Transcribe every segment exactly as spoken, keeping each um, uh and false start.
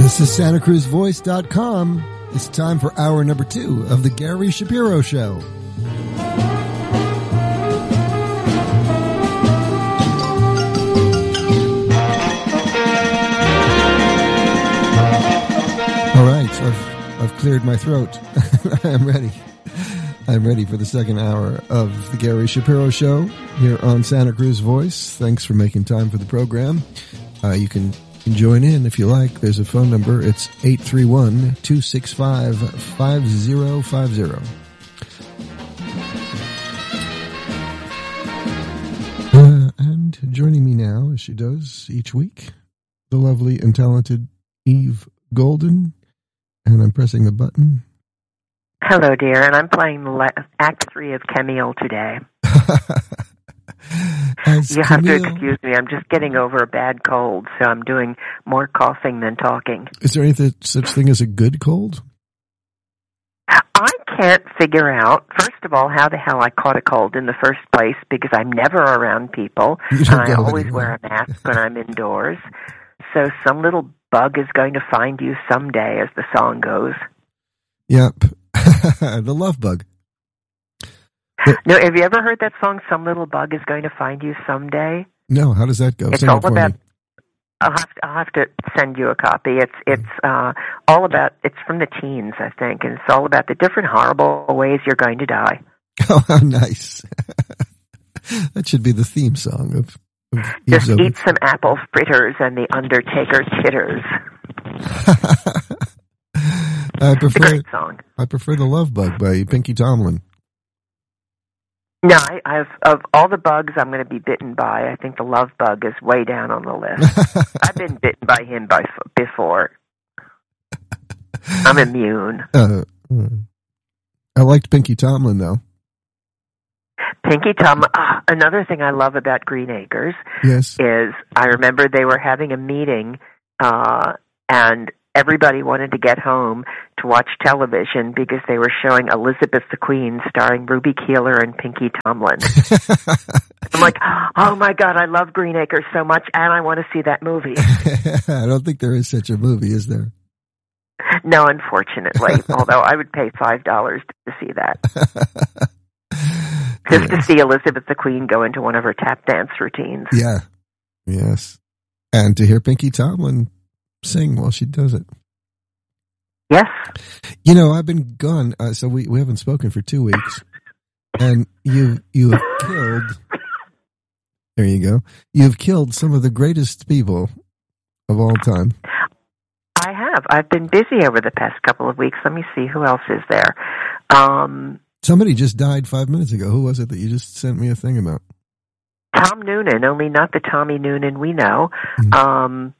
This is Santa Cruz Voice dot com. It's time for hour number two of the Gary Shapiro Show. All right, so I've, I've cleared my throat. I am ready. I'm ready for the second hour of the Gary Shapiro Show here on Santa Cruz Voice. Thanks for making time for the program. Uh, you can join in if you like. There's a phone number. It's eight three one, two six five, five zero five zero. Uh, and joining me now, as she does each week, the lovely and talented Eve Golden. And I'm pressing the button. Hello, dear, and I'm playing le- Act Three of Camille today. As you Camille, have to excuse me. I'm just getting over a bad cold, so I'm doing more coughing than talking. Is there any such thing as a good cold? I can't figure out, first of all, how the hell I caught a cold in the first place, because I'm never around people, and I always anywhere. wear a mask when I'm indoors. So some little bug is going to find you someday, as the song goes. Yep. The love bug. No, have you ever heard that song, Some Little Bug is Going to Find You Someday? No, how does that go? It's Sing all it for about, me. I'll have, to, I'll have to send you a copy. It's it's uh, all about, it's from the teens, I think, and it's all about the different horrible ways you're going to die. Oh, how nice. That should be the theme song of, of Just Eve's eat some apple fritters and the Undertaker titters. I It's a prefer great song. I prefer The Love Bug by Pinky Tomlin. No, I, I've of all the bugs I'm going to be bitten by, I think the love bug is way down on the list. I've been bitten by him by, before. I'm immune. Uh, I liked Pinky Tomlin, though. Pinky Tom. Ah, another thing I love about Green Acres Yes. is I remember they were having a meeting, uh, and everybody wanted to get home to watch television because they were showing Elizabeth the Queen starring Ruby Keeler and Pinky Tomlin. I'm like, oh my God, I love Green Acres so much, and I want to see that movie. I don't think there is such a movie, is there? No, unfortunately, although I would pay five dollars to see that. Just Yes. to see Elizabeth the Queen go into one of her tap dance routines. Yeah. Yes. And to hear Pinky Tomlin sing while she does it. Yes. You know, I've been gone, uh, so we, we haven't spoken for two weeks. And you you have killed, there you go, you've killed some of the greatest people of all time. I have. I've been busy over the past couple of weeks. Let me see who else is there. Um, Somebody just died five minutes ago. Who was it that you just sent me a thing about? Tom Noonan, only not the Tommy Noonan we know. Mm-hmm. Um,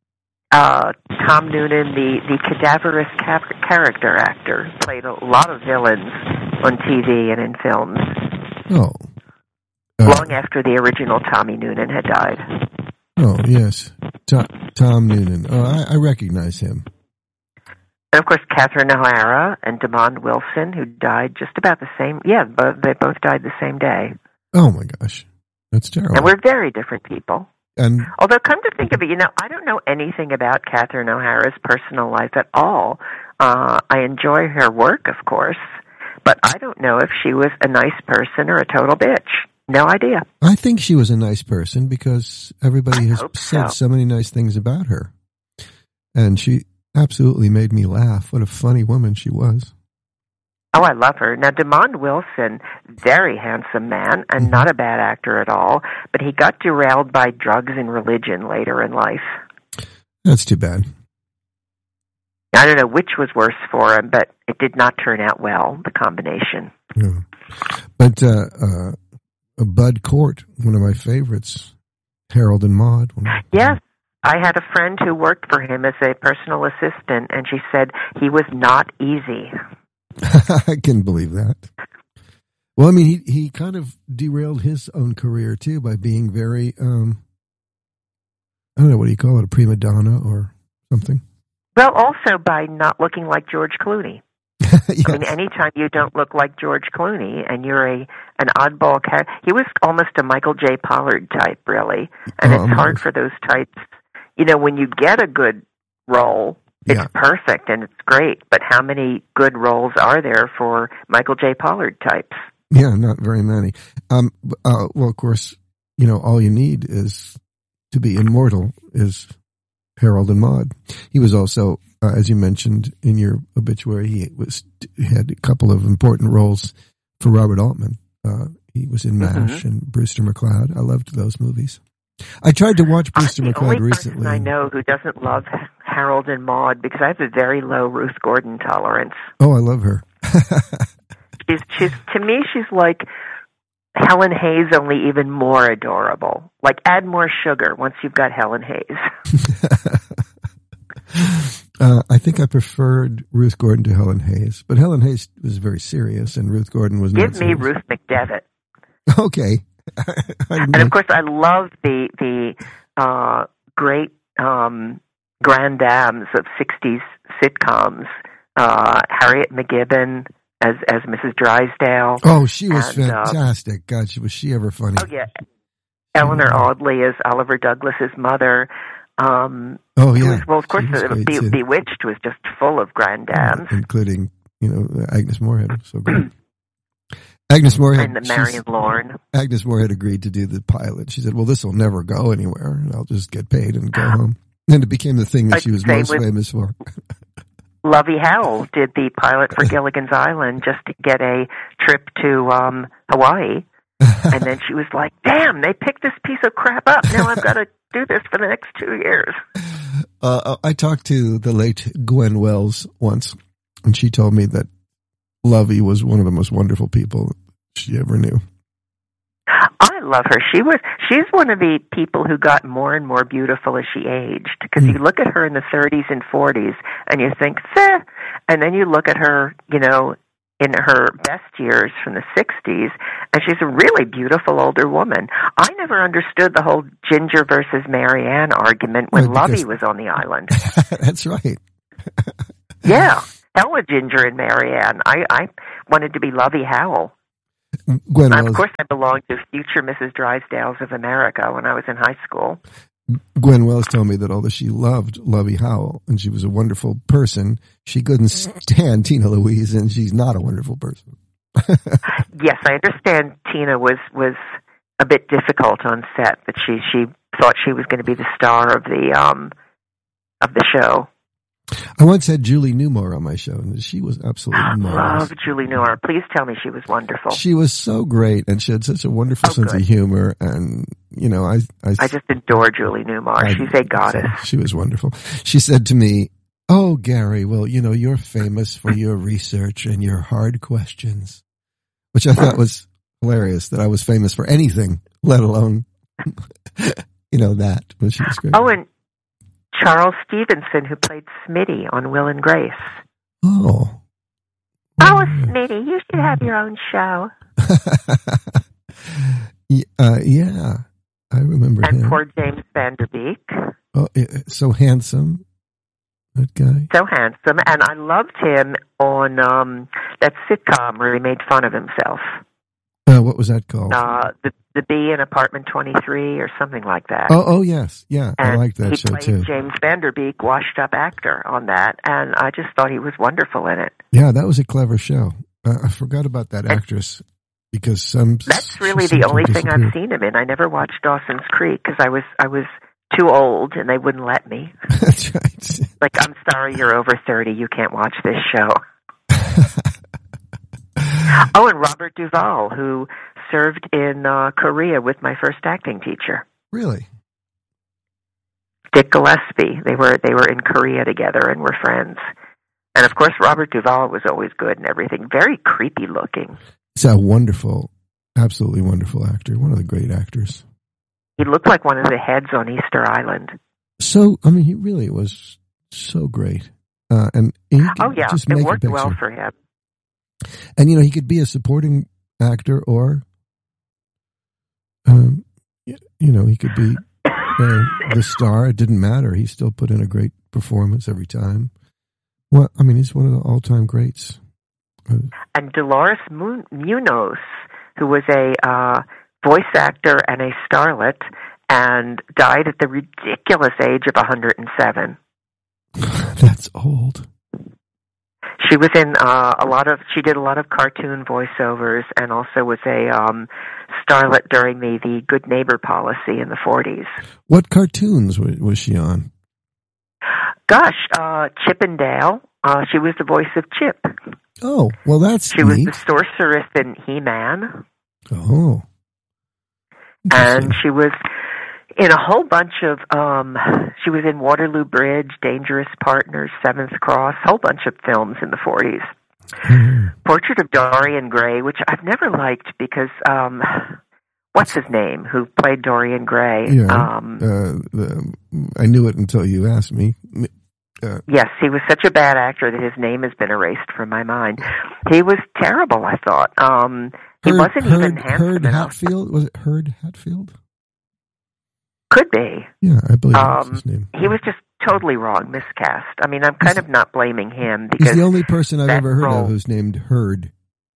uh, Tom Noonan, the, the cadaverous ca- character actor, played a lot of villains on T V and in films, Oh. Uh, long after the original Tommy Noonan had died. oh, yes. Tom, Tom Noonan. Oh, I, I recognize him. And, of course, Catherine O'Hara and Demond Wilson, who died just about the same, yeah, but they both died the same day. Oh, my gosh. That's terrible. And we're very different people. And Although, come to think of it, you know, I don't know anything about Catherine O'Hara's personal life at all. Uh, I enjoy her work, of course, but I don't know if she was a nice person or a total bitch. No idea. I think she was a nice person because everybody I has hope said so. so many nice things about her. And she absolutely made me laugh. What a funny woman she was. Oh, I love her. Now, Demond Wilson, very handsome man and Mm-hmm. not a bad actor at all, but he got derailed by drugs and religion later in life. That's too bad. I don't know which was worse for him, but it did not turn out well, the combination. Yeah. But uh, uh, Bud Cort, one of my favorites, Harold and Maude. one of- Yes. I had a friend who worked for him as a personal assistant, and she said he was not easy. I can believe that. Well, I mean, he, he kind of derailed his own career, too, by being very, um, I don't know, what do you call it, a prima donna or something? Well, also by not looking like George Clooney. Yes. I mean, anytime you don't look like George Clooney and you're a an oddball character, he was almost a Michael J. Pollard type, really. And Oh, it's hard nice. for those types. You know, when you get a good role, It's Yeah. perfect and it's great, but how many good roles are there for Michael J. Pollard types? Yeah, not very many. Um, uh, well, of course, you know, all you need is to be immortal is Harold and Maude. He was also, uh, as you mentioned in your obituary, he was he had a couple of important roles for Robert Altman. Uh, he was in MASH Mm-hmm. and Brewster McCloud. I loved those movies. I tried to watch Brewster I'm the McCloud only recently. person I know who doesn't love Harold and Maude because I have a very low Ruth Gordon tolerance. Oh, I love her. She's, she's to me, she's like Helen Hayes, only even more adorable. Like, add more sugar once you've got Helen Hayes. uh, I think I preferred Ruth Gordon to Helen Hayes, but Helen Hayes was very serious, and Ruth Gordon was Give not me serious. Ruth McDevitt. Okay. And of course, I love the the uh, great um, grand dames of sixties sitcoms. Uh, Harriet McGibbon as as Missus Drysdale. Oh, she was and, uh, fantastic. God, was she ever funny? Oh yeah, Eleanor Audley as Oliver Douglas's mother. Um, Oh it yeah. was- well, of course, She was the, great, Be- too. Bewitched was just full of grand dames. including you know Agnes Moorehead. So great. Agnes Moorehead And the she's- Marion Lorne. Agnes Moorehead agreed to do the pilot. She said, "Well, this will never go anywhere, and I'll just get paid and go home." And it became the thing that I'd she was say most with- famous for. Lovey Howell did the pilot for Gilligan's Island just to get a trip to um, Hawaii. And then she was like, damn, they picked this piece of crap up. Now I've got to do this for the next two years. Uh, I talked to the late Gwen Wells once, and she told me that Lovey was one of the most wonderful people she ever knew. I love her. She was, she's one of the people who got more and more beautiful as she aged. Because Mm. you look at her in the thirties and forties, and you think, "Seh," and then you look at her, you know, in her best years from the sixties, and she's a really beautiful older woman. I never understood the whole Ginger versus Marianne argument when Right, because- Lovey was on the island. That's right. Yeah, hell with Ginger and Marianne. I, I wanted to be Lovey Howell. Gwen And Wells, of course, I belonged to future Missus Drysdales of America when I was in high school. Gwen Wells told me that although she loved Lovey Howell and she was a wonderful person, she couldn't stand Tina Louise, and she's not a wonderful person. Yes, I understand Tina was was a bit difficult on set, but she she thought she was going to be the star of the um of the show. I once had Julie Newmar on my show, and she was absolutely marvelous. Love Julie Newmar. Please tell me she was wonderful. She was so great, and she had such a wonderful Oh, sense good. of humor. And you know, I I, I just adore Julie Newmar. I- She's a goddess. She was wonderful. She said to me, "Oh, Gary, well, you know, you're famous for your research and your hard questions," which I thought was hilarious. That I was famous for anything, let alone, you know, that. But she was great. Oh, and Charles Stevenson, who played Smitty on Will and Grace. Oh. Oh, Smitty, you should have your own show. Yeah, uh, yeah, I remember And him. poor James Van Der Beek. Oh, yeah, so handsome, that guy. So handsome. And I loved him on um, that sitcom where he made fun of himself. Uh, what was that called? Uh, the the Bee in Apartment twenty-three or something like that. oh, oh, yes, yeah, I and liked that he show played too. James Van Der Beek, washed up actor on that, and I just thought he was wonderful in it. Yeah, that was a clever show. Uh, I forgot about that actress because some. That's really she the seemed to only have thing I've disappeared. seen him in. I never watched Dawson's Creek because I was I was too old and they wouldn't let me. That's right. Like, I'm sorry, you're over thirty, you can't watch this show. Oh, and Robert Duvall, who served in uh, Korea with my first acting teacher, Really? Dick Gillespie. They were they were in Korea together and were friends. And of course, Robert Duvall was always good and everything. Very creepy looking. He's a wonderful, absolutely wonderful actor. One of the great actors. He looked like one of the heads on Easter Island. So, I mean, he really was so great. Uh, and he could Oh yeah, just it make a worked picture. well for him. And, you know, he could be a supporting actor or, um, y- you know, he could be uh, the star. It didn't matter. He still put in a great performance every time. Well, I mean, he's one of the all-time greats. Uh, And Dolores Mu- Munoz, who was a uh, voice actor and a starlet, and died at the ridiculous age of one hundred seven. That's old. She was in uh, a lot of. She did a lot of cartoon voiceovers, and also was a um, starlet during the the Good Neighbor policy in the forties. What cartoons was, was she on? Gosh, uh, Chip and Dale. Uh, she was the voice of Chip. Oh, well, that's She neat. was the sorceress in He-Man. Oh. And she was in a whole bunch of, um, she was in Waterloo Bridge, Dangerous Partners, Seventh Cross, whole bunch of films in the forties. Mm. Portrait of Dorian Gray, which I've never liked because, um, what's his name, who played Dorian Gray? Yeah, Um, uh, the, I knew it until you asked me. Uh, yes, he was such a bad actor that his name has been erased from my mind. He was terrible, I thought. Um, he Heard, wasn't Heard, even handsome Heard enough. Hatfield? Was it Heard Hatfield? Could be. Yeah, I believe that's Um, his name. he was just totally wrong, miscast. I mean, I'm kind He's, of not blaming him because he's the only person I've that ever heard role, of who's named Heard.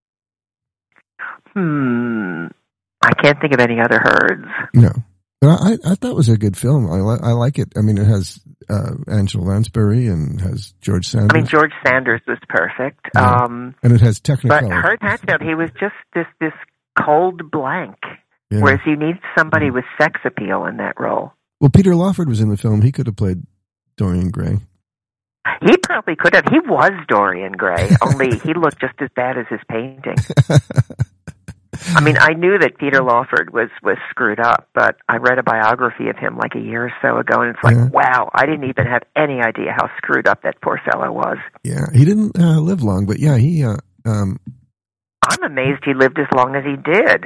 Hmm. I can't think of any other Herds. No. But I, I thought it was a good film. I, li- I like it. I mean, it has uh, Angela Lansbury and has George Sanders. I mean, George Sanders was perfect. Yeah. Um, and it has Technicolor. but Herd Hatfield, he was just this this cold blank, Yeah. whereas you need somebody with sex appeal in that role. Well, Peter Lawford was in the film. He could have played Dorian Gray. He probably could have. He was Dorian Gray, only he looked just as bad as his painting. I mean, I knew that Peter Lawford was, was screwed up, but I read a biography of him like a year or so ago, and it's like, yeah. wow, I didn't even have any idea how screwed up that poor fellow was. Yeah, he didn't uh, live long, but yeah, he... Uh, um... I'm amazed he lived as long as he did.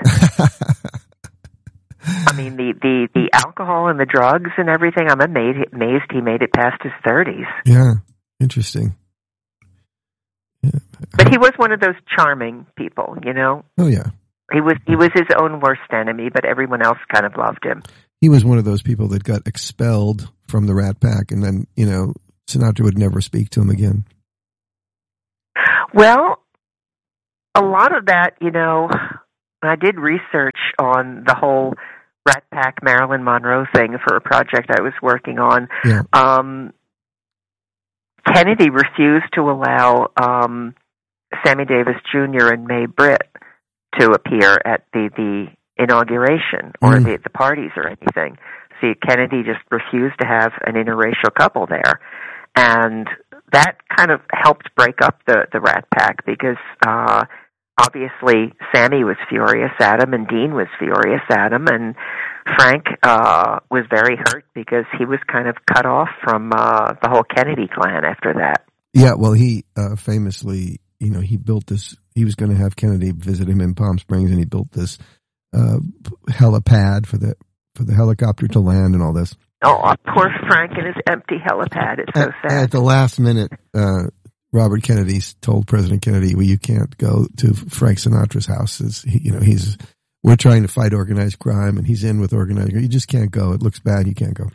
I mean, the, the, the alcohol and the drugs and everything, I'm amazed, amazed he made it past his thirties. Yeah, interesting. Yeah. But he was one of those charming people, you know? Oh, yeah. He was he was his own worst enemy, but everyone else kind of loved him. He was one of those people that got expelled from the Rat Pack, and then, you know, Sinatra would never speak to him again. Well, a lot of that, you know, I did research on the whole Rat Pack Marilyn Monroe thing for a project I was working on. Yeah. Um, Kennedy refused to allow um, Sammy Davis Junior and Mae Britt to appear at the, the inauguration or mm. the, the parties or anything. See, Kennedy just refused to have an interracial couple there. And that kind of helped break up the, the Rat Pack because uh, obviously Sammy was furious at him and Dean was furious at him, and Frank uh, was very hurt because he was kind of cut off from uh, the whole Kennedy clan after that. Yeah, well, he uh, famously, you know, he built this, he was going to have Kennedy visit him in Palm Springs, and he built this uh, helipad for the for the helicopter to land and all this. Oh, poor Frank and his empty helipad. It's so at, sad. At the last minute, uh, Robert Kennedy told President Kennedy, well, you can't go to Frank Sinatra's house. It's, he, you know, he's, we're trying to fight organized crime, and he's in with organized crime. You just can't go. It looks bad. You can't go.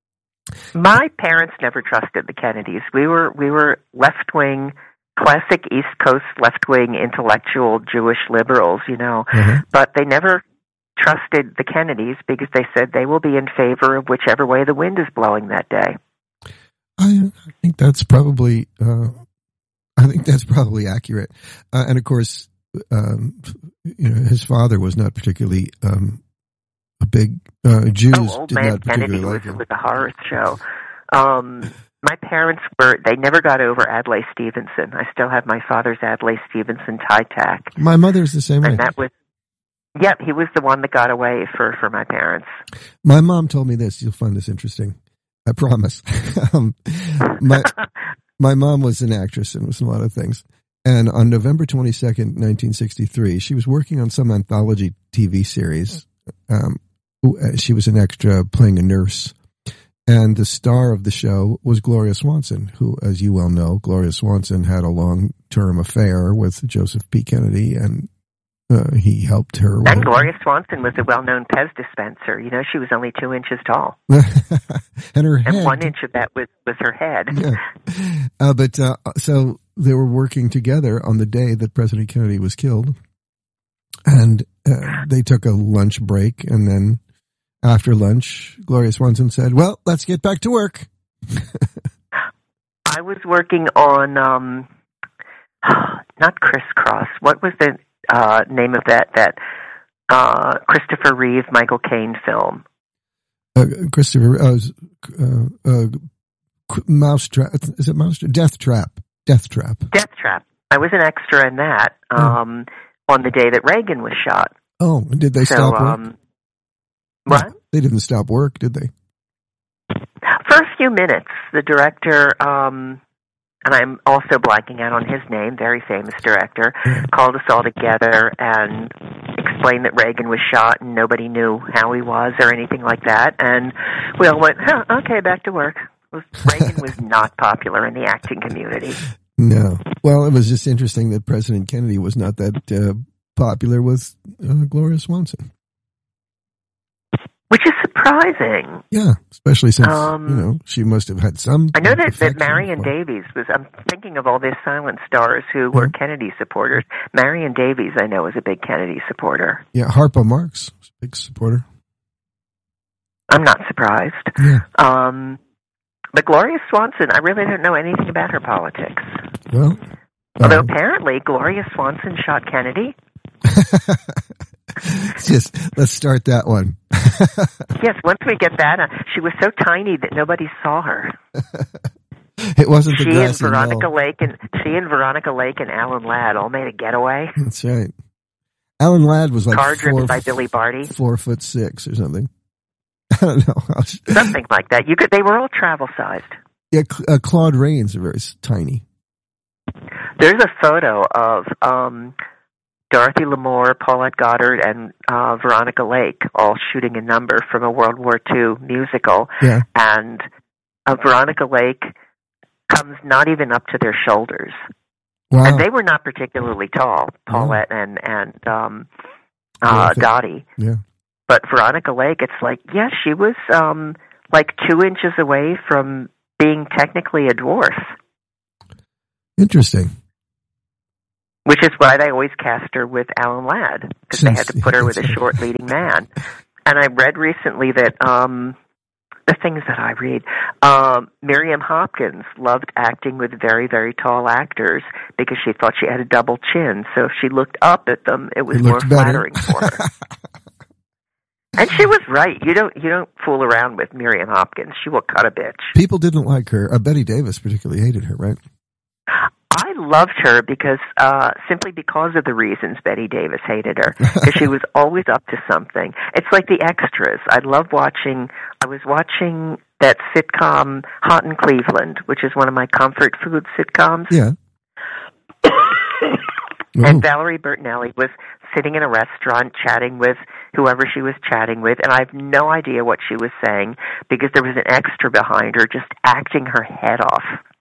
My parents never trusted the Kennedys. We were, we were left-wing, classic East Coast left-wing intellectual Jewish liberals, you know, uh-huh. but they never trusted the Kennedys because they said they will be in favor of whichever way the wind is blowing that day. I, I think that's probably, uh, I think that's probably accurate. Uh, and of course, um, you know, his father was not particularly, um, a big, uh, Jews oh, old did man not particularly Kennedy like was, him. was a horror show. Um, my parents were, they never got over Adlai Stevenson. I still have my father's Adlai Stevenson tie tack. My mother's the same way. And that was, yep, he was the one that got away for, for my parents. My mom told me this. You'll find this interesting. I promise. um, my, my mom was an actress and was in a lot of things. And on November twenty-second, nineteen sixty-three, she was working on some anthology T V series. Um, she was an extra playing a nurse. And the star of the show was Gloria Swanson, who, as you well know, Gloria Swanson had a long-term affair with Joseph P. Kennedy, and uh, he helped her. And with... Gloria Swanson was a well-known Pez dispenser. You know, she was only two inches tall. and her head. And one inch of that was, was her head. Yeah. Uh, but uh, so they were working together on the day that President Kennedy was killed. And uh, they took a lunch break, and then after lunch, Gloria Swanson said, well, let's get back to work. I I was working on um, not Crisscross. What was the uh, name of that that uh, Christopher Reeve, Michael Caine film? Uh, Christopher, uh, uh, uh, Mousetrap. Is it Mousetrap? Death Trap. Death Trap. Death Trap. I was an extra in that um, oh. on the day that Reagan was shot. Oh, did they so, stop work? Um, what? They didn't stop work, did they? For a few minutes, the director, um, and I'm also blanking out on his name, very famous director, yeah. called us all together and explained that Reagan was shot and nobody knew how he was or anything like that. And we all went, huh, okay, back to work. Reagan was not popular in the acting community. No. Well, it was just interesting that President Kennedy was not that uh, popular with uh, Gloria Swanson. Which is surprising. Yeah, especially since, um, you know, she must have had some... I know that, that Marion for. Davies was... I'm thinking of all these silent stars who were mm-hmm. Kennedy supporters. Marion Davies, I know, is a big Kennedy supporter. Yeah, Harpo Marx was a big supporter. I'm not surprised. Yeah. Um... But Gloria Swanson, I really don't know anything about her politics. Well, although um, apparently Gloria Swanson shot Kennedy. Just let's start that one. Yes, once we get that, uh, she was so tiny that nobody saw her. It wasn't the she and Veronica knoll. Lake and she and Veronica Lake and Alan Ladd all made a getaway. That's right. Alan Ladd was like car four, driven by Billy Barty, four foot six or something. I don't know. Something like that. You could. They were all travel sized. Yeah, uh, Claude Rains are very tiny. There's a photo of um, Dorothy Lamour, Paulette Goddard, and uh, Veronica Lake all shooting a number from a World War Two musical. Yeah. And uh, Veronica Lake comes not even up to their shoulders. Wow. And they were not particularly tall, Paulette wow. and and um, uh, Dottie. Yeah. But Veronica Lake, it's like, yeah, she was um, like two inches away from being technically a dwarf. Interesting. Which is why they always cast her with Alan Ladd, because they had to put her with a short leading man. And I read recently that um, the things that I read, um, Miriam Hopkins loved acting with very, very tall actors because she thought she had a double chin. So if she looked up at them, it was it more better. flattering for her. And she was right. You don't you don't fool around with Miriam Hopkins. She will cut a bitch. People didn't like her. Uh, Betty Davis particularly hated her, right? I loved her because uh, simply because of the reasons Betty Davis hated her. Because she was always up to something. It's like the extras. I love watching. I was watching that sitcom Hot in Cleveland, which is one of my comfort food sitcoms. Yeah. And Valerie Bertinelli was sitting in a restaurant chatting with whoever she was chatting with, and I have no idea what she was saying because there was an extra behind her just acting her head off.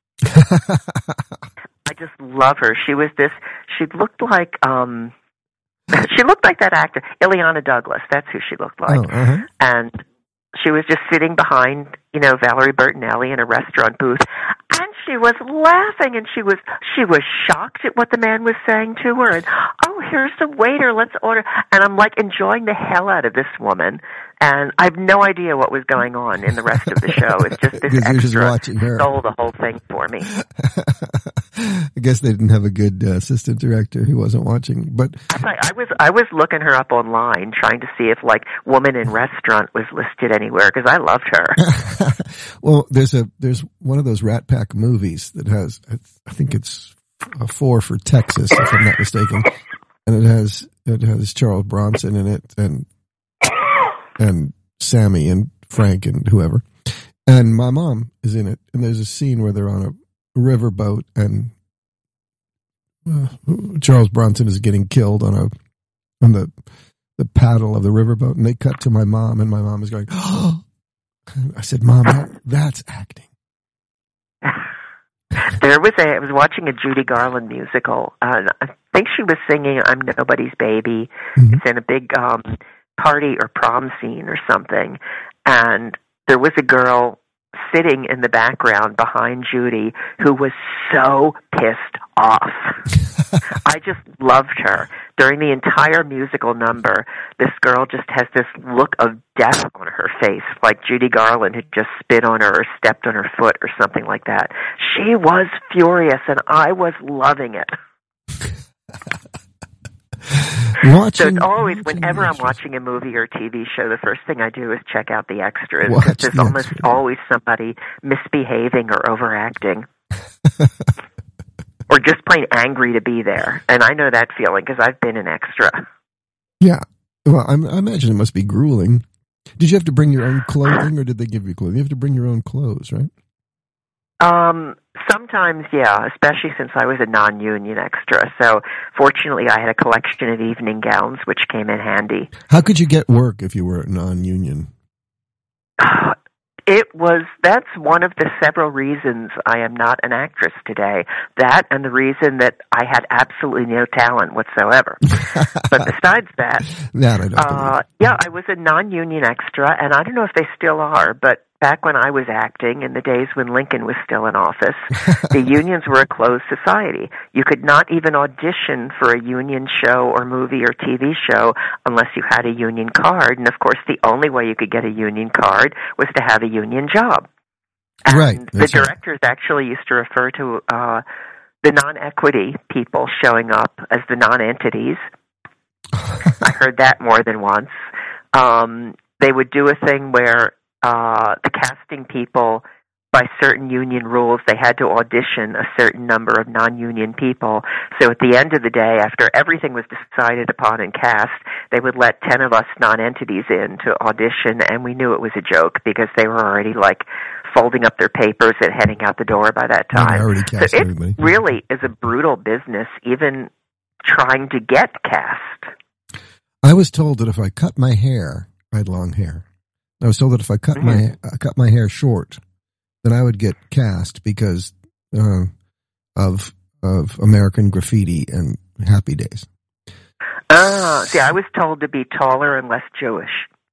I just love her. She was this, she looked like, um, she looked like that actor, Ileana Douglas. That's who she looked like. Oh, uh-huh. And she was just sitting behind, you know, Valerie Bertinelli in a restaurant booth. And she was laughing, and she was she was shocked at what the man was saying to her. And, oh, here's the waiter, let's order. And I'm, like, enjoying the hell out of this woman. And I have no idea what was going on in the rest of the show. It's just this extra just watching her. stole the whole thing for me. I guess they didn't have a good uh, assistant director who wasn't watching. But I, I was I was looking her up online, trying to see if, like, woman in restaurant was listed anywhere, because I loved her. Well, there's a there's one of those Rat Pack movies that has, I think it's a four for Texas, if I'm not mistaken, and it has it has Charles Bronson in it, and and Sammy and Frank and whoever, and my mom is in it, and there's a scene where they're on a riverboat, and uh, Charles Bronson is getting killed on a on the the paddle of the riverboat, and they cut to my mom, and my mom is going, oh. I said, Mom, that, that's acting. There was a, I was watching a Judy Garland musical, and I think she was singing I'm Nobody's Baby. Mm-hmm. It's in a big um, party or prom scene or something, and there was a girl sitting in the background behind Judy, who was so pissed off. I just loved her. During the entire musical number, this girl just has this look of death on her face, like Judy Garland had just spit on her or stepped on her foot or something like that. She was furious, and I was loving it. Watching, so it's always, watching whenever I'm extras. watching a movie or T V show, the first thing I do is check out the extras. Watch Because there's the almost extras. always somebody misbehaving or overacting. Or just plain angry to be there. And I know that feeling because I've been an extra. Yeah. Well, I'm, I imagine it must be grueling. Did you have to bring your own clothing, or did they give you clothing? You have to bring your own clothes, right? Um, sometimes, yeah, especially since I was a non-union extra. So fortunately, I had a collection of evening gowns, which came in handy. How could you get work if you were non-union? It was, that's one of the several reasons I am not an actress today. That and the reason that I had absolutely no talent whatsoever. But besides that, that I don't uh, yeah, I was a non-union extra, and I don't know if they still are, but back when I was acting, in the days when Lincoln was still in office, the unions were a closed society. You could not even audition for a union show or movie or T V show unless you had a union card. And, of course, the only way you could get a union card was to have a union job. And right. the directors right. actually used to refer to uh, the non-equity people showing up as the non-entities. I heard that more than once. Um, they would do a thing where Uh, the casting people, by certain union rules, they had to audition a certain number of non-union people. So at the end of the day, after everything was decided upon and cast, they would let ten of us non-entities in to audition, and we knew it was a joke because they were already, like, folding up their papers and heading out the door by that time. I already cast so it everybody. really is a brutal business, even trying to get cast. I was told that if I cut my hair, I had long hair. I was told that if I cut mm-hmm. my uh, cut my hair short, then I would get cast because uh, of of American Graffiti and Happy Days. Ah, see, I was told to be taller and less Jewish.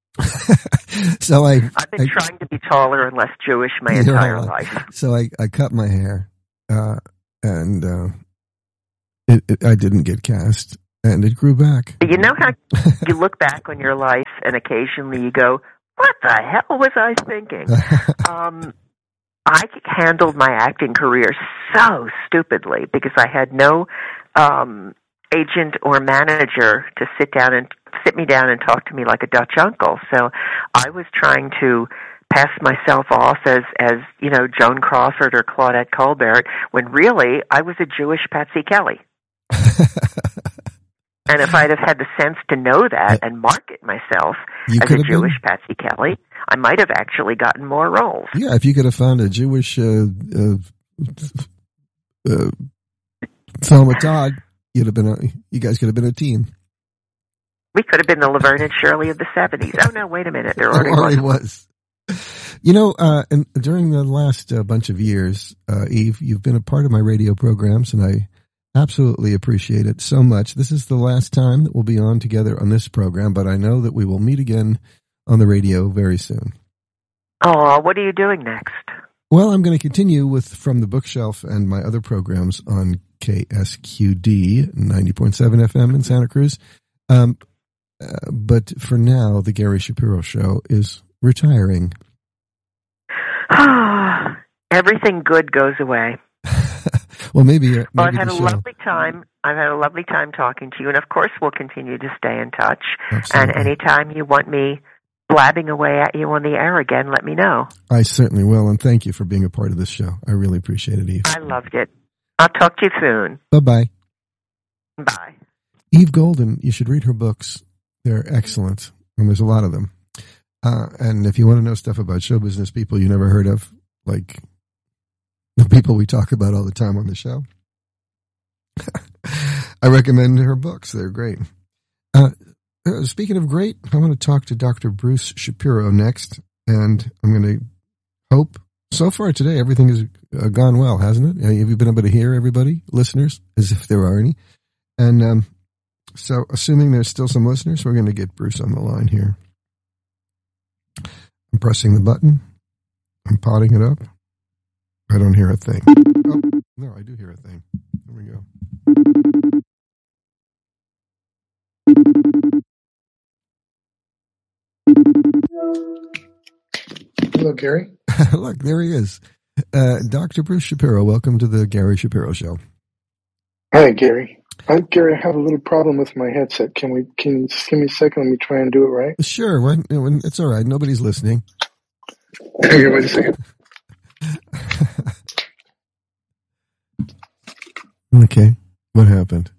so I I've been I, trying to be taller and less Jewish my entire know, life. So I, I cut my hair, uh, and uh, it, it, I didn't get cast, and it grew back. You know how you look back on your life, and occasionally you go, what the hell was I thinking? um, I handled my acting career so stupidly because I had no um, agent or manager to sit down and sit me down and talk to me like a Dutch uncle. So I was trying to pass myself off as, as you know, Joan Crawford or Claudette Colbert, when really I was a Jewish Patsy Kelly. And if I'd have had the sense to know that and market myself you as a Jewish been, Patsy Kelly, I might have actually gotten more roles. Yeah, if you could have found a Jewish uh, uh, uh, Thelma Todd, you'd have been a, you guys could have been a team. We could have been the Laverne and Shirley of the seventies. Oh, no, wait a minute. There already, already was. was. You know, uh, and during the last uh, bunch of years, uh, Eve, you've been a part of my radio programs, and I absolutely appreciate it so much. This is the last time that we'll be on together on this program, but I know that we will meet again on the radio very soon. Oh, what are you doing next? Well, I'm going to continue with From the Bookshelf and my other programs on K S Q D ninety point seven F M in Santa Cruz. Um, uh, but for now, the Gary Shapiro Show is retiring. Everything good goes away. Well, maybe. Uh, maybe well, I've had a show. lovely time. I've had a lovely time talking to you, and of course, we'll continue to stay in touch. Absolutely. And anytime you want me blabbing away at you on the air again, let me know. I certainly will, and thank you for being a part of this show. I really appreciate it, Eve. I loved it. I'll talk to you soon. Bye-bye. Bye. Eve Golden, you should read her books. They're excellent, and there's a lot of them. Uh, and if you want to know stuff about show business people you never heard of, like the people we talk about all the time on the show, I recommend her books. They're great. Uh, uh, speaking of great, I want to talk to Doctor Bruce Shapiro next, and I'm going to hope, so far today, everything has uh, gone well, hasn't it? Have you been able to hear everybody, listeners, as if there are any? And um, so, assuming there's still some listeners, we're going to get Bruce on the line here. I'm pressing the button. I'm potting it up. I don't hear a thing. Oh, no, I do hear a thing. There we go. Hello, Gary. Look, there he is. Uh, Doctor Bruce Shapiro, welcome to the Gary Shapiro Show. Hi, Gary. I, Gary, I have a little problem with my headset. Can we? Can you just give me a second? Let me try and do it right. Sure. When, when, it's all right. Nobody's listening. Okay, wait a second. Okay. What happened?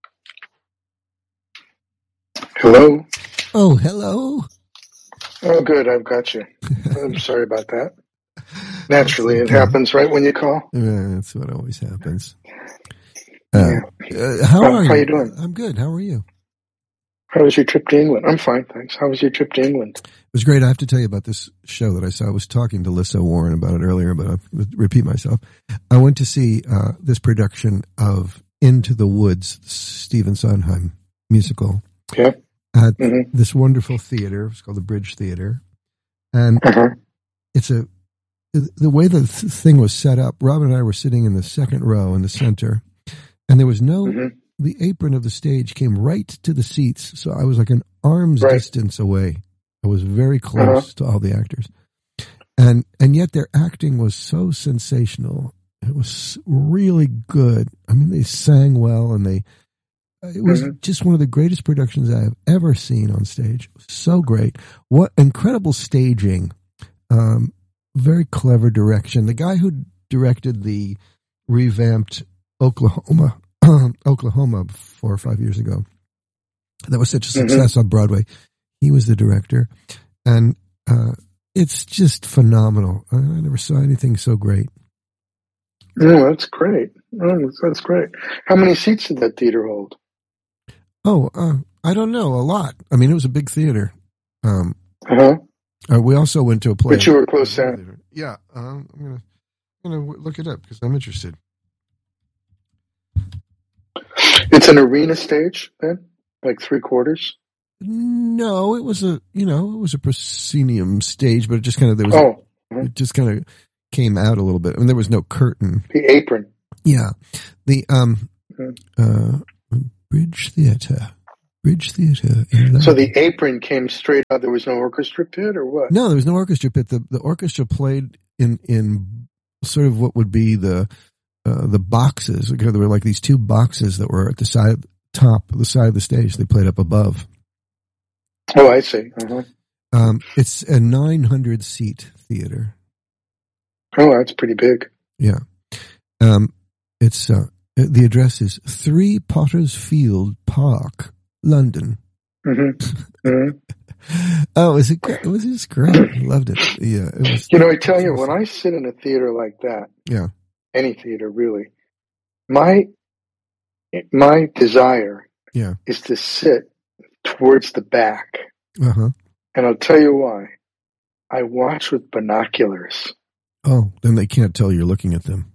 Hello? Oh, hello. Oh, good. I've got you. I'm sorry about that. Naturally, okay. It happens right when you call. Yeah, that's what always happens. Uh, yeah. uh, how uh, are you? How you doing? I'm good. How are you? How was your trip to England? I'm fine, thanks. How was your trip to England? It was great. I have to tell you about this show that I saw. I was talking to Lissa Warren about it earlier, but I'll repeat myself. I went to see uh, this production of Into the Woods, Stephen Sondheim musical. Yeah. At mm-hmm. this wonderful theater. It's called the Bridge Theater. And uh-huh. it's a, the way the thing was set up, Robin and I were sitting in the second row in the center, and there was no, mm-hmm. the apron of the stage came right to the seats. So I was like an arm's right. distance away. I was very close uh-huh. to all the actors. And, and yet their acting was so sensational. It was really good. I mean, they sang well, and they, it was mm-hmm. just one of the greatest productions I have ever seen on stage. It was so great. What incredible staging. Um, very clever direction. The guy who directed the revamped Oklahoma, Oklahoma four or five years ago, that was such a success mm-hmm. on Broadway, he was the director. And uh, it's just phenomenal. I, I never saw anything so great. Oh, that's great. Oh, that's great. How many seats did that theater hold? Oh, uh, I don't know. A lot. I mean, it was a big theater. Um, uh-huh. Uh, we also went to a play. But you were close there. Yeah, uh, I'm gonna, I'm gonna look it up because I'm interested. It's an arena stage, then, like three quarters. No, it was a, you know, it was a proscenium stage, but it just kind of there was, oh, a, uh-huh. it just kind of came out a little bit. I mean, there was no curtain. The apron. Yeah, the um, mm-hmm. uh, Bridge Theater. Bridge Theater. So the apron came straight out. There was no orchestra pit, or what? No, there was no orchestra pit. The the orchestra played in in sort of what would be the uh, the boxes. There were like these two boxes that were at the side, top, the side of the stage. They played up above. Oh, I see. Uh-huh. Um, it's a nine hundred seat theater. Oh, that's pretty big. Yeah. Um, it's uh, the address is Three Potters Field Park, London. Mm-hmm. Mm-hmm. Oh, was it? It was just great. I loved it. Yeah, it was. You know, I tell you, when I sit in a theater like that, yeah, any theater really, my my desire, yeah, is to sit towards the back. Uh huh. And I'll tell you why. I watch with binoculars. Oh, then they can't tell you're looking at them.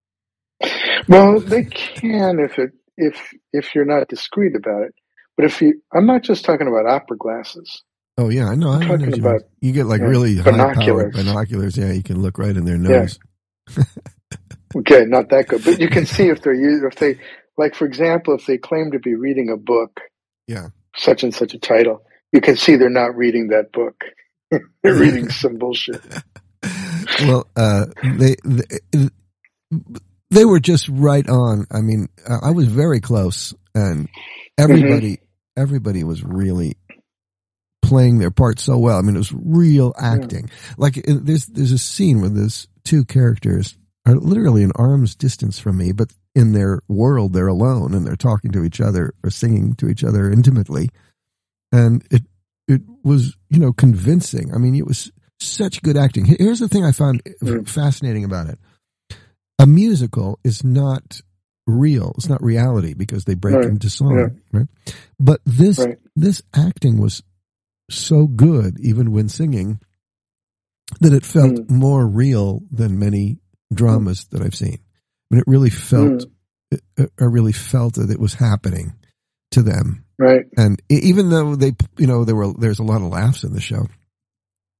Well, they can if it if if you're not discreet about it. But if you, I'm not just talking about opera glasses. Oh yeah, I know. I'm I talking know you about you get like you know, really binoculars. high-powered binoculars. Yeah, you can look right in their nose. Yeah. Okay, not that good, but you can see if they're if they like, for example, if they claim to be reading a book, yeah, such and such a title, you can see they're not reading that book. They're reading some bullshit. Well, uh, they, they they were just right on. I mean, I was very close, and everybody mm-hmm. everybody was really playing their part so well. I mean, it was real acting. Yeah. Like there's there's a scene where there's two characters are literally an arm's distance from me, but in their world they're alone and they're talking to each other or singing to each other intimately, and it it was you know convincing. I mean, it was such good acting. Here's the thing I found mm. fascinating about it: a musical is not real; it's not reality because they break right. into song, yeah. right? But this right. this acting was so good, even when singing, that it felt mm. more real than many dramas mm. that I've seen. I mean, it really felt, mm. it, I really felt that it was happening to them. Right. And even though they, you know, there were, there's a lot of laughs in the show.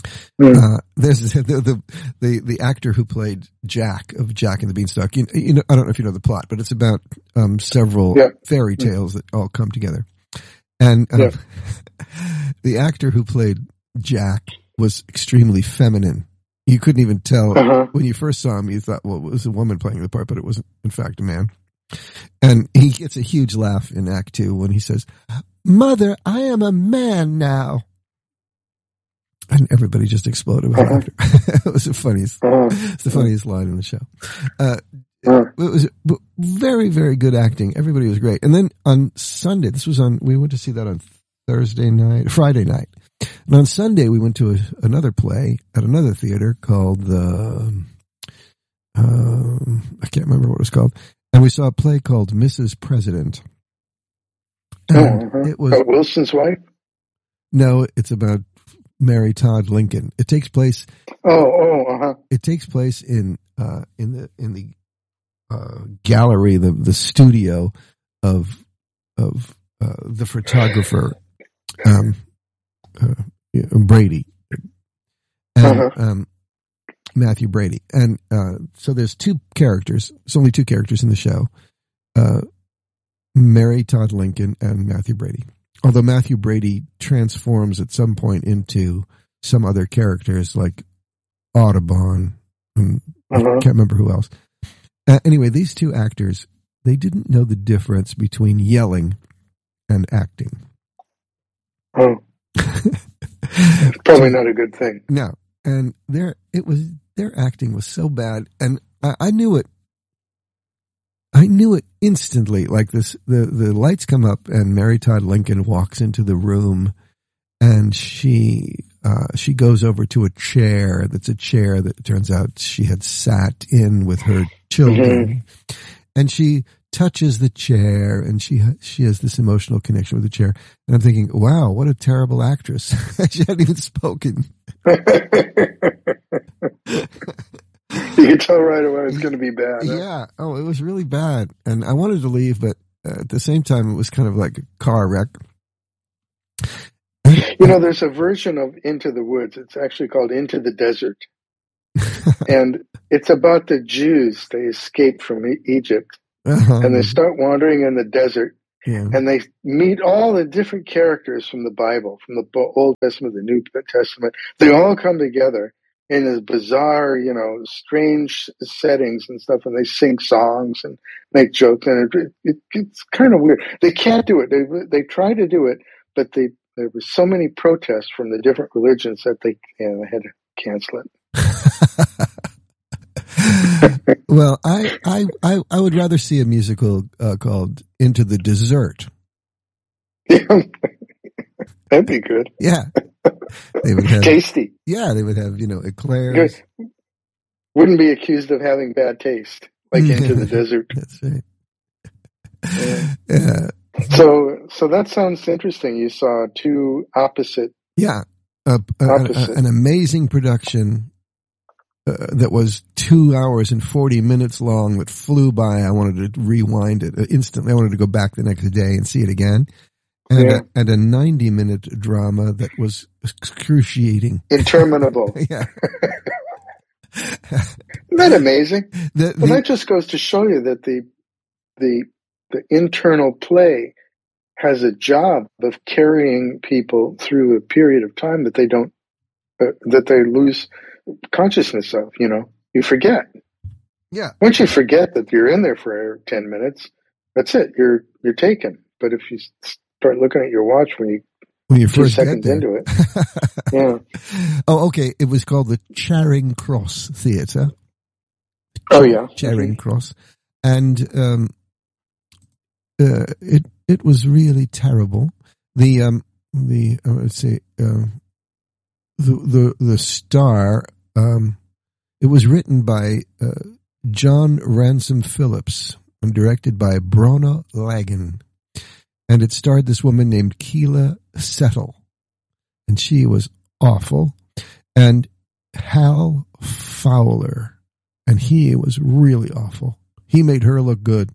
Mm. Uh, there's the, the the the actor who played Jack of Jack and the Beanstalk. You, you know, I don't know if you know the plot, but it's about um, several Yeah. fairy tales that all come together. And um, Yeah. the actor who played Jack was extremely feminine. You couldn't even tell Uh-huh. when you first saw him. You thought, well, it was a woman playing the part, but it was in fact a man. And he gets a huge laugh in Act Two when he says, "Mother, I am a man now." And everybody just exploded with Uh-huh. laughter. It was the funniest, Uh-huh. it's the funniest line in the show. Uh, Uh-huh. it was very, very good acting. Everybody was great. And then on Sunday, this was on, we went to see that on Thursday night, Friday night. And on Sunday, we went to a, another play at another theater called the, um, I can't remember what it was called. And we saw a play called Missus President. And Uh-huh. it was, Uh, Wilson's wife? no, it's about Mary Todd Lincoln. It takes place, Oh, oh, uh-huh. it takes place in, uh, in the, in the, uh, gallery, the, the studio of, of, uh, the photographer, um, uh, Brady, and, Uh-huh. um, Matthew Brady. And, uh, so there's two characters. There's only two characters in the show. Uh, Mary Todd Lincoln and Matthew Brady. Although Matthew Brady transforms at some point into some other characters like Audubon, and I Uh-huh. can't remember who else. Uh, anyway, these two actors, they didn't know the difference between yelling and acting. Oh. Probably not a good thing. No, and their it was their acting was so bad, and I, I knew it. I knew it instantly. Like this, the the lights come up, and Mary Todd Lincoln walks into the room, and she uh, she goes over to a chair. That's a chair that it turns out she had sat in with her children, mm-hmm. and she touches the chair, and she she has this emotional connection with the chair. And I'm thinking, wow, what a terrible actress! She hadn't even spoken. You could tell right away it's going to be bad. Huh? Yeah. Oh, it was really bad. And I wanted to leave, but uh, at the same time, it was kind of like a car wreck. You know, there's a version of Into the Woods. It's actually called Into the Desert. And it's about the Jews. They escaped from e- Egypt. Uh-huh. And they start wandering in the desert. Yeah. And they meet all the different characters from the Bible, from the Old Testament, the New Testament. They all come together in this bizarre, you know, strange settings and stuff, and they sing songs and make jokes, and it, it, it's kind of weird. They can't do it. They they try to do it, but they there were so many protests from the different religions that they, you know, they had to cancel it. Well, I, I I I would rather see a musical uh, called Into the Dessert. That'd be good. Yeah. They would have, tasty. Yeah, they would have, you know, eclairs. Good. Wouldn't be accused of having bad taste, like Into the Desert. That's right. Yeah. Yeah. So, so that sounds interesting. You saw two opposite. Yeah, a, a, opposite. A, an amazing production uh, that was two hours and forty minutes long that flew by. I wanted to rewind it instantly. I wanted to go back the next day and see it again. And, yeah. a, and a ninety-minute drama that was excruciating. Interminable. Yeah. Isn't that amazing? The, the, well, that just goes to show you that the the the internal play has a job of carrying people through a period of time that they don't, uh, that they lose consciousness of, you know. You forget. Yeah. Once you forget that you're in there for ten minutes, that's it. You're you're taken. But if you start looking at your watch when you when you two first seconds get into there. it, yeah. Oh, okay. It was called the Charing Cross Theatre. Oh yeah, Charing mm-hmm. Cross, and um, uh, it it was really terrible. The um the uh, let's say uh, the the the star um it was written by uh, John Ransom Phillips and directed by Brona Lagan. And it starred this woman named Keela Settle. And she was awful. And Hal Fowler. And he was really awful. He made her look good.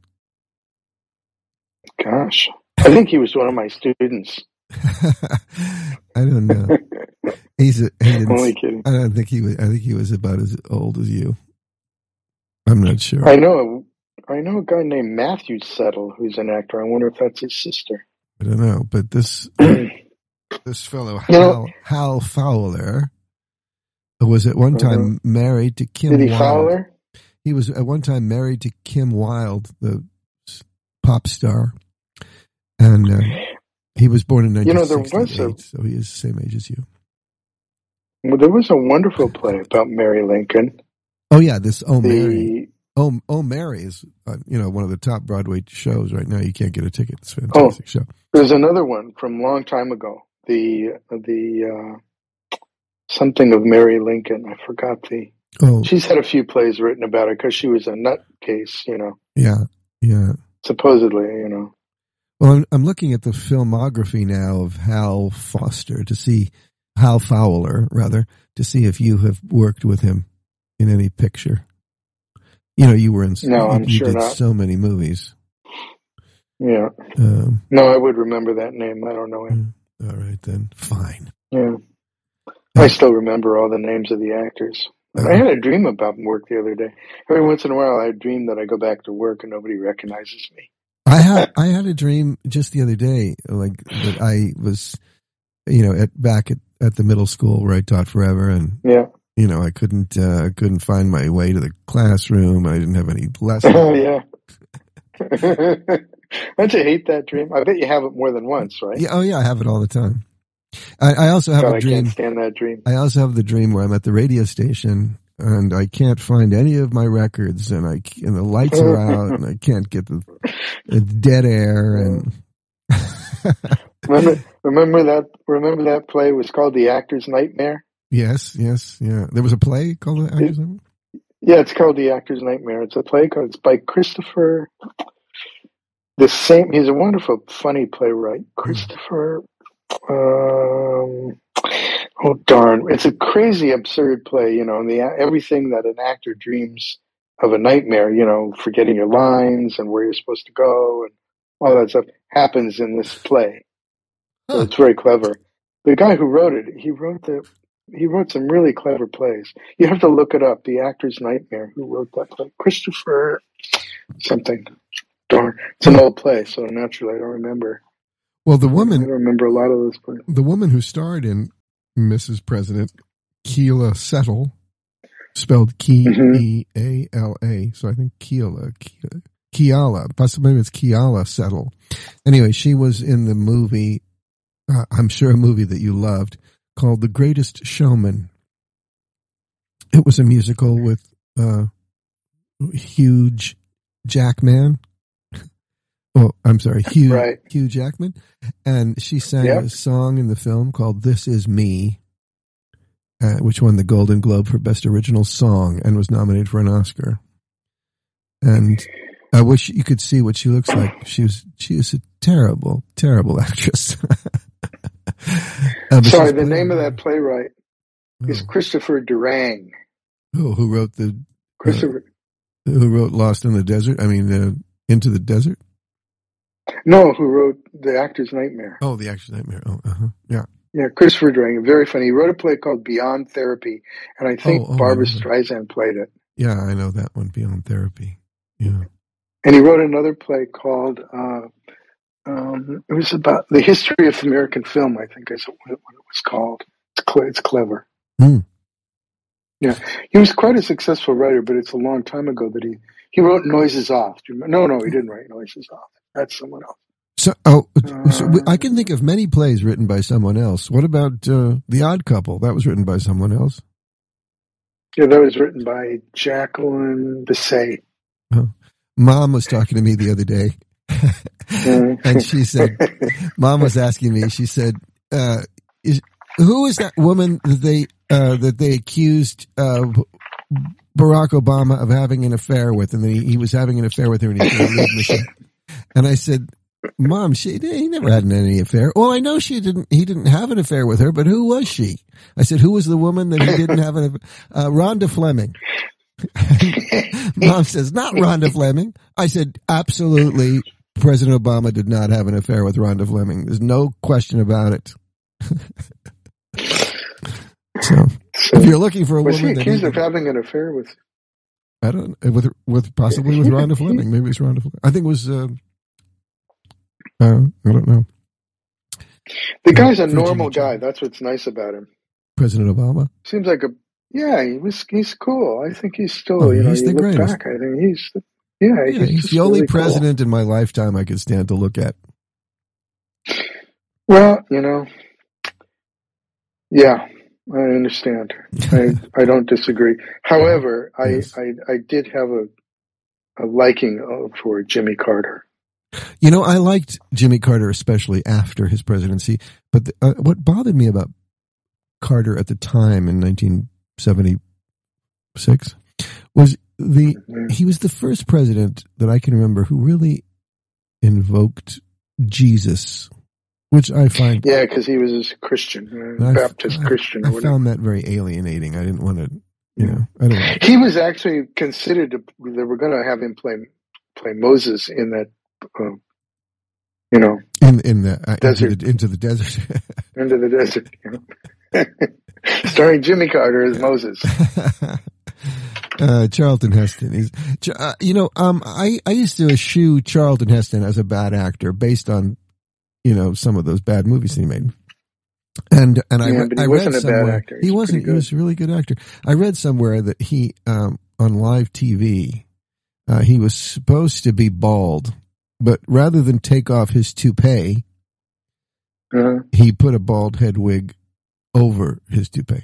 Gosh. I think he was one of my students. I don't know. He's a, he didn't, Only kidding. I don't think he was. I think he was about as old as you. I'm not sure. I know. I know a guy named Matthew Settle who's an actor. I wonder if that's his sister. I don't know, but this this fellow You Hal, know- Hal Fowler was at one time married to Kim Did he Wilde. Fowler? He was at one time married to Kim Wilde, the pop star, and uh, he was born in You know, nineteen there was sixty-eight, a- so he is the same age as you. Well, there was a wonderful play about Mary Lincoln. Oh yeah, this Oh Mary. The Oh, oh Mary is uh, you know one of the top Broadway shows right now. You can't get a ticket. It's a fantastic show. There's another one from a long time ago. The the uh, something of Mary Lincoln. I forgot the. Oh She's had a few plays written about her because she was a nutcase, you know. yeah, yeah. Supposedly, you know. Well, I'm, I'm looking at the filmography now of Hal Foster to see Hal Fowler rather to see if you have worked with him in any picture. You know, you were in. No, you, I'm you sure did not. so many movies. Yeah. Um, No, I would remember that name. I don't know him. all right then, fine. Yeah. I still remember all the names of the actors. Uh, I had a dream about work the other day. Every once in a while, I dream that I go back to work and nobody recognizes me. I had I had a dream just the other day, like that I was, you know, at back at, at the middle school where I taught forever, and Yeah. you know, I couldn't uh, couldn't find my way to the classroom. I didn't have any lessons. Oh, yeah. Don't you hate that dream? I bet you have it more than once, right? Yeah, oh yeah, I have it all the time. I, I also have God, a I dream. can't stand that dream. I also have the dream where I'm at the radio station and I can't find any of my records, and I and the lights are out, and I can't get the, the dead air. And remember, remember that? Remember that play was called The Actor's Nightmare. yes, yes, yeah. There was a play called The Actor's Nightmare? Yeah, it's called The Actor's Nightmare. It's a play called. It's by Christopher. The same. He's a wonderful, funny playwright, Christopher. Um, oh darn! It's a crazy, absurd play. You know, and the everything that an actor dreams of a nightmare. You know, forgetting your lines and where you're supposed to go and all that stuff happens in this play. So Huh. it's very clever. The guy who wrote it, he wrote the. He wrote some really clever plays. You have to look it up. The Actor's Nightmare. Who wrote that play? Christopher something. Darn. It's an old play, so naturally I don't remember. Well, the I woman, don't remember a lot of those plays. the woman who starred in Missus President, Keala Settle, spelled K E A L A. So I think Keala, Ke- Keala, possibly it's Keala Settle. Anyway, she was in the movie. Uh, I'm sure a movie that you loved, called The Greatest Showman. It was a musical with uh, Hugh Jackman. Oh, I'm sorry, Hugh Right. Hugh Jackman, and she sang Yep. a song in the film called "This Is Me," uh, which won the Golden Globe for Best Original Song and was nominated for an Oscar. And I wish you could see what she looks like. She was she was a terrible, terrible actress. Uh, but Sorry, she's the playing- name of that playwright is Oh. Christopher Durang. Oh, who wrote the Christopher. who wrote Lost in the Desert? I mean, uh, Into the Desert. No, who wrote The Actor's Nightmare? Oh, The Actor's Nightmare. Oh, uh-huh. Yeah. Yeah, Christopher Durang. Very funny. He wrote a play called Beyond Therapy, and I think Oh, oh, Barbara I know that. Streisand played it. Yeah, I know that one, Beyond Therapy. Yeah. And he wrote another play called, uh, um, it was about the history of American film, I think is what it was called. It's, cle- it's clever. Hmm. Yeah. He was quite a successful writer, but it's a long time ago that he, he wrote Noises Off. Do you remember? No, no, he didn't write Noises Off. That's someone else. So, oh, so we- I can think of many plays written by someone else. What about uh, The Odd Couple? That was written by someone else. Yeah, that was written by Jacqueline Bisset. Mom was talking to me the other day, Mm. and she said, Mom was asking me, she said, uh, is, who is that woman that they, uh, that they accused, uh, Barack Obama of having an affair with, and then he, he was having an affair with her and he threw a lead machine. And I said, Mom, she, he never had any affair. Well, I know she didn't, he didn't have an affair with her, but who was she? I said, who was the woman that he didn't have an affair? Uh, Rhonda Fleming. Mom says, not Rhonda Fleming. I said, absolutely. President Obama did not have an affair with Rhonda Fleming. There's no question about it. So, so if you're looking for a was woman, he accused of having an affair with? I don't with with possibly with Rhonda Fleming. Maybe it's Rhonda Fleming. I think it was. Uh, uh, I don't know. The guy's uh, a normal guy. That's what's nice about him. President Obama seems like a yeah. He was. He's cool. I think he's still. Oh, you know, he's you the look greatest. back. I think he's. Yeah, yeah he's, he's the only really president cool. in my lifetime I could stand to look at. Well, you know, yeah, I understand. I I don't disagree. However, yes. I, I I did have a a liking for Jimmy Carter. You know, I liked Jimmy Carter especially after his presidency. But the, uh, what bothered me about Carter at the time in nineteen seventy-six was the Mm-hmm. he was the first president that I can remember who really invoked Jesus. Which I find, yeah, because he was a Christian, uh, Baptist I, Christian. I, or I found that very alienating. I didn't want to, you know. I don't know. He was actually considered to. They were going to have him play play Moses in that, uh, you know, in in the uh, desert. Into, the, into the desert, into the desert, you know? Starring Jimmy Carter as Moses. uh, Charlton Heston. He's, uh, you know, um, I I used to eschew Charlton Heston as a bad actor based on. You know, some of those bad movies he made. And, and yeah, I, but he I wasn't read a somewhere, bad actor. he wasn't, he was a really good actor. I read somewhere that he, um, on live T V, uh, he was supposed to be bald, but rather than take off his toupee, uh-huh. he put a bald head wig over his toupee.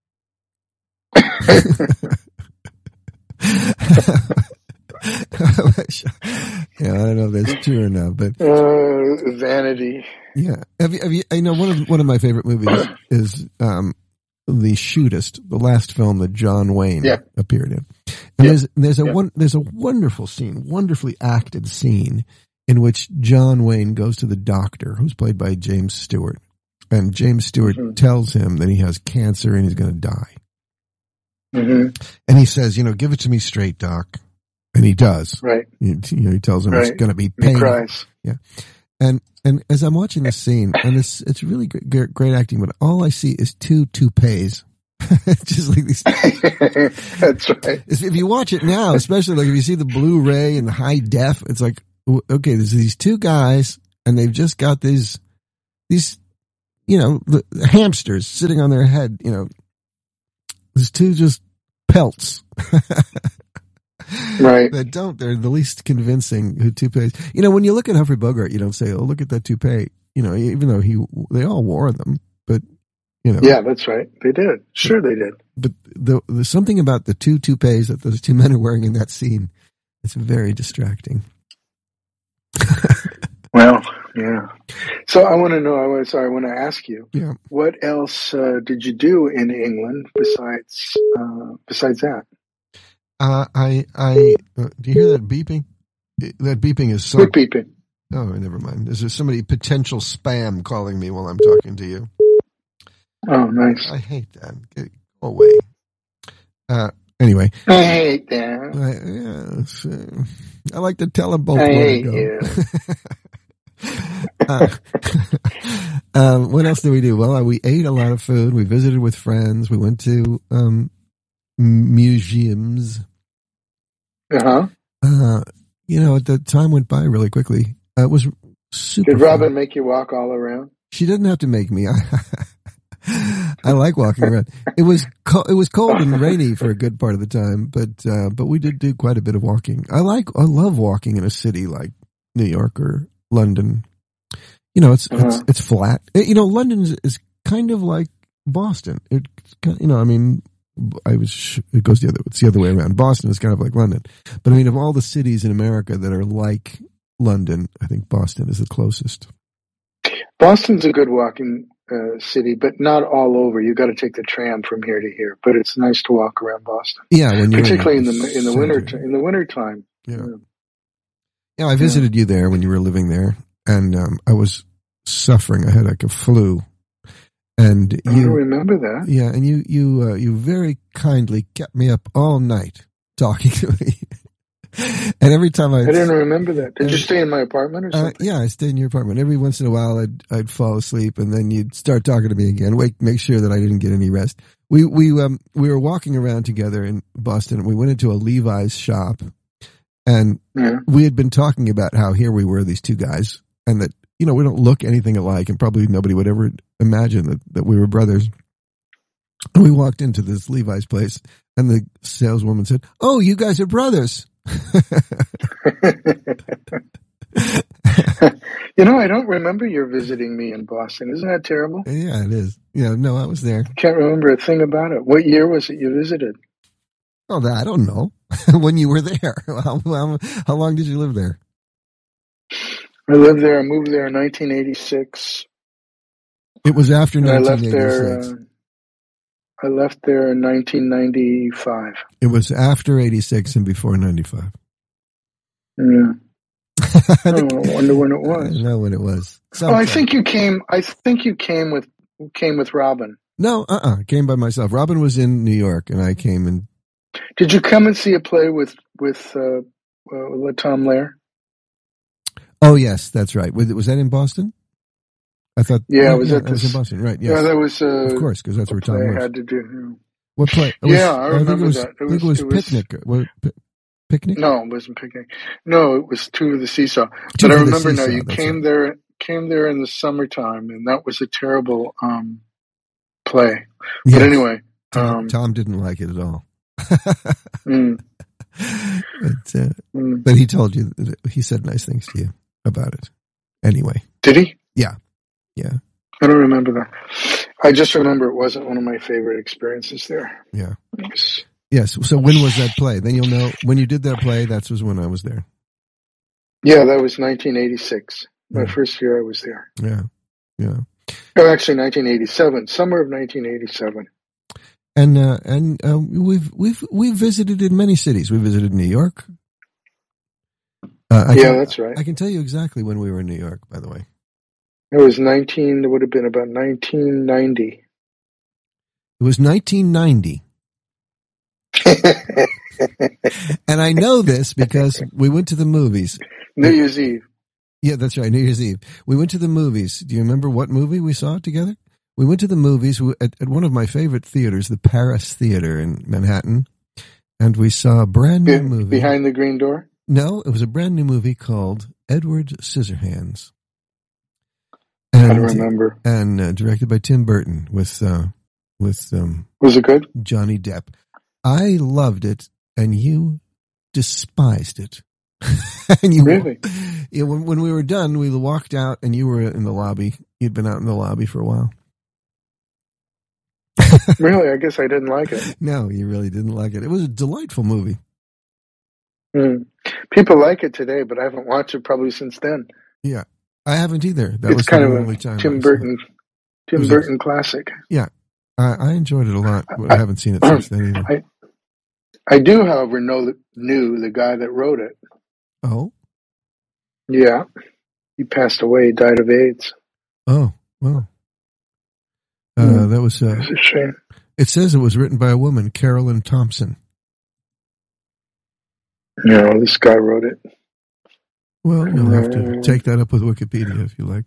Yeah, I don't know if that's true or not, but uh, vanity. Yeah, have you? Have you? I know one of one of my favorite movies is um, The Shootist, the last film that John Wayne yeah. appeared in. And yeah. there's there's a yeah. one there's a wonderful scene, wonderfully acted scene, in which John Wayne goes to the doctor, who's played by James Stewart, and James Stewart mm-hmm. tells him that he has cancer and he's going to die. Mm-hmm. And he says, "You know, give it to me straight, doc." And he does. Right. You, you know, he tells him right. it's going to be He painful. cries. Yeah. And and as I'm watching this scene, and it's it's really great, great acting, but all I see is two toupees. Just like these. That's right. If you watch it now, especially like if you see the Blu-ray and the high def, it's like, okay, there's these two guys, and they've just got these these, you know, the hamsters sitting on their head. You know, there's two just pelts. Right. That don't. They're the least convincing who toupees. You know, when you look at Humphrey Bogart, you don't say, "Oh, look at that toupee." You know, even though he, they all wore them, but you know. Yeah, that's right. They did. Sure, they did. But the, there's something about the two toupees that those two men are wearing in that scene. It's very distracting. Well, yeah. So I want to know. I was sorry. I want to ask you. Yeah. What else uh, did you do in England besides uh, besides that? Uh, I, I, uh, do you hear that beeping? That beeping is so. What beeping? Oh, never mind. Is there somebody potential spam calling me while I'm talking to you? Oh, nice. I hate that. Get, go away. Uh, anyway. I hate that. I, yeah, uh, I like to tell them both I where hate to go. uh, um, what else did we do? Well, we ate a lot of food. We visited with friends. We went to um, museums. Uh-huh. Uh, you know, the time went by really quickly. Uh, it was super Did Robin fun. make you walk all around? She didn't have to make me. I, I like walking around. It was co- it was cold and rainy for a good part of the time, but uh, but we did do quite a bit of walking. I like I love walking in a city like New York or London. You know, it's uh-huh. it's it's flat. It, you know, London is, is kind of like Boston. It you know, I mean. I was, it goes the other, it's the other way around. Boston is kind of like London. But I mean, of all the cities in America that are like London, I think Boston is the closest. Boston's a good walking uh, city, but not all over. You got to take the tram from here to here. But it's nice to walk around Boston. Yeah, when you're particularly in the in the center. winter in the winter time. Yeah, yeah. yeah I visited yeah. you there when you were living there, and um, I was suffering. I had like a flu. And you, I don't remember that. Yeah, and you you uh, you very kindly kept me up all night talking to me. And every time I, I didn't remember that. Did uh, you stay in my apartment or something? Uh, yeah, I stayed in your apartment. Every once in a while, I'd I'd fall asleep, and then you'd start talking to me again. Wake, make sure that I didn't get any rest. We we um we were walking around together in Boston, and we went into a Levi's shop, and Yeah. we had been talking about how here we were, these two guys, and that you know we don't look anything alike, and probably nobody would ever imagine that that we were brothers. And we walked into this Levi's place, and the saleswoman said, "Oh, you guys are brothers." You know, I don't remember you visiting me in Boston. Isn't that terrible? Yeah, it is. Yeah, no, I was there. I can't remember a thing about it. What year was it you visited? Oh, that I don't know. When you were there, how, how, how long did you live there? I lived there. I moved there in nineteen eighty-six. It was after And I left nineteen eighty-six. there. Uh, I left there in nineteen ninety-five. It was after eighty-six and before ninety-five. Yeah. I, I think, wonder when it I was. don't know when it was. Oh, Sometime. I think you came. I think you came with came with Robin. No, uh, uh came by myself. Robin was in New York, and I came and. Did you come and see a play with with uh, uh, with Tom Lehrer? Oh yes, that's right. Was, was that in Boston? I thought. Yeah, oh, it was yeah, at that was this- in Boston, right? Yes, Yeah, that was. Uh, of course, because that's a where Tom play I was. had to do. What play? It was, Yeah, I think remember it was, that. It I think it was- was it was- Picnic. What, Pi- Picnic? No, it wasn't picnic. No, it was Two of the Seesaw. Two but I of the remember now Seesaw, you that's came right. there came there in the summertime, and that was a terrible um, play. But Yes. anyway, Tom, um, Tom didn't like it at all. mm, but, uh, mm. but he told you, that he said nice things to you about it. Anyway, Did he? yeah, yeah, I don't remember that. I just remember it wasn't one of my favorite experiences there. yeah. It was- Yes. So when was that play? Then you'll know when you did that play. That was when I was there. yeah, that was nineteen eighty-six. My Mm. first year I was there. Yeah, yeah. Oh, actually, nineteen eighty-seven. Summer of nineteen eighty-seven. And uh, and uh, we've we've we've visited in many cities. We visited New York. Uh, I Yeah, can, that's right. I can tell you exactly when we were in New York. By the way, It was nineteen. It would have been about nineteen ninety. it was nineteen ninety. And I know this because we went to the movies. New Year's Eve. Yeah, that's right. New Year's Eve. We went to the movies. Do you remember what movie we saw together? We went to the movies at, at one of my favorite theaters, the Paris Theater in Manhattan, and we saw a brand new Be- movie. Behind the Green Door. No, it was a brand new movie called Edward Scissorhands. I And, don't remember. and uh, directed by Tim Burton with uh, with um, Was it good? Johnny Depp. I loved it, and you despised it. And you Really? Yeah, when, when we were done, we walked out, and you were in the lobby. You'd been out in the lobby for a while. Really? I guess I didn't like it. No, you really didn't like it. It was a delightful movie. Hmm. People like it today, but I haven't watched it probably since then. Yeah, I haven't either. That it's was kind the of only a time. I Tim saw it. Burton, Tim Was it? Burton classic. I, I enjoyed it a lot, but I haven't seen it since then either. I do, however, know that knew the guy that wrote it. Oh, Yeah, he passed away. He died of AIDS. oh, well. Uh, Hmm. That was. Uh, It's a shame. it says it was written by a woman, Carolyn Thompson. No, this guy wrote it. Well, you'll have to Uh, take that up with Wikipedia if you like.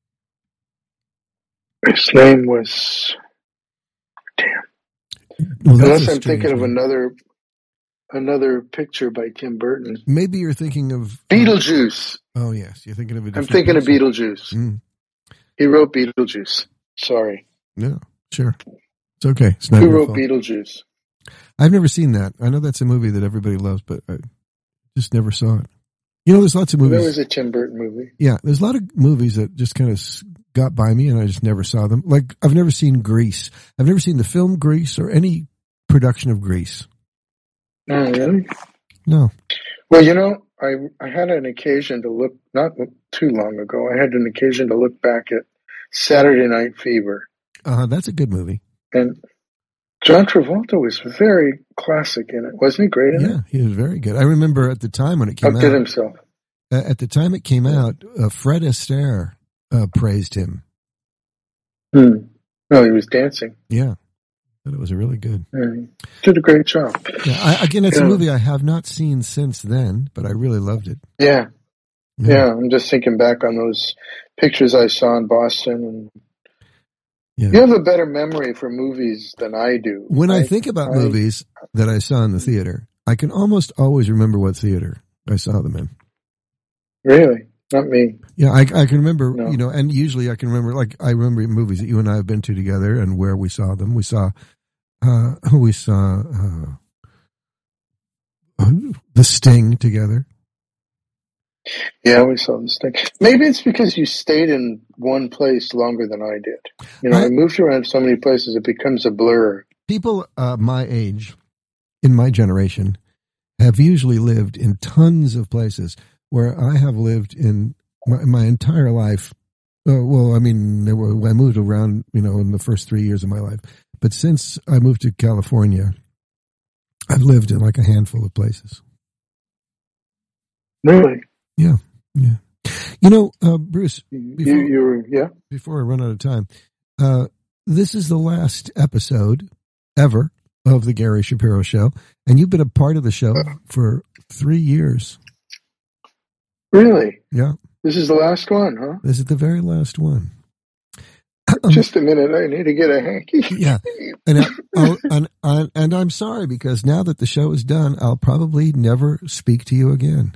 His name was. Damn. Well, that's Unless a I'm thinking strange of name. another another picture by Tim Burton. Maybe you're thinking of Beetlejuice. Oh yes, you're thinking of a I'm different thinking of person. Beetlejuice. Mm, He wrote Beetlejuice. Sorry. yeah, sure. It's okay. It's not Who your wrote fault. Beetlejuice? I've never seen that. I know that's a movie that everybody loves, but I just never saw it. You know, there's lots of That movies. was a Tim Burton movie. Yeah, there's a lot of movies that just kind of got by me, and I just never saw them. Like I've never seen Grease. I've never seen the film Grease or any production of Grease. Oh, really? No. Well, you know, I I had an occasion to look, not too long ago, I had an occasion to look back at Saturday Night Fever. Uh, that's a good movie. And John Travolta was very classic in it. Wasn't he great in Yeah, it? he was very good. I remember at the time when it came Outdid out. himself. Uh, at the time it came out, uh, Fred Astaire uh, praised him. Hmm. No, he was dancing. Yeah, But it was a really good. Yeah. Did a great job. Yeah, I, again, it's yeah. a movie I have not seen since then, but I really loved it. Yeah. yeah. Yeah. I'm just thinking back on those pictures I saw in Boston. And yeah. you have a better memory for movies than I do. When I, I think about I, movies that I saw in the theater, I can almost always remember what theater I saw them in. Really? Not me. Yeah, I, I can remember, no. you know, and usually I can remember, like, I remember movies that you and I have been to together and where we saw them. We saw, uh, we saw, uh, The Sting together. Yeah, we saw The Sting. Maybe it's because you stayed in one place longer than I did. You know, I, I moved around so many places, it becomes a blur. People, uh, my age, in my generation, have usually lived in tons of places. Where I have lived in my, my entire life. Uh, well, I mean, there were, I moved around, you know, in the first three years of my life. But since I moved to California, I've lived in like a handful of places. Really? Yeah, yeah. You know, uh, Bruce, before, you, you were, yeah? before I run out of time, uh, this is the last episode ever of the Gary Shapiro Show, and you've been a part of the show for three years. Really? Yeah. This is the last one, huh? This is the very last one. Just a minute, I need to get a hanky. Yeah, and, I, I'll, and and and I'm sorry because now that the show is done, I'll probably never speak to you again.